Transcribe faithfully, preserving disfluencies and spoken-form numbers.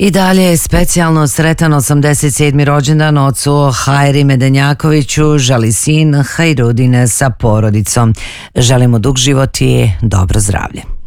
I dalje je specijalno sretan osamdeset sedmi rođendan ocu Hajri Medenjakoviću, želi sin Hajrudine sa porodicom. Želimo dug život i dobro zdravlje.